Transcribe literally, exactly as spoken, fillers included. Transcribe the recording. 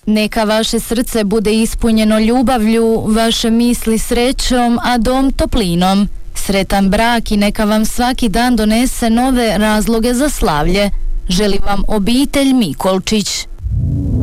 Neka vaše srce bude ispunjeno ljubavlju, vaše misli srećom, a dom toplinom. Sretan brak i neka vam svaki dan donese nove razloge za slavlje. Želi vam obitelj Mikolčić.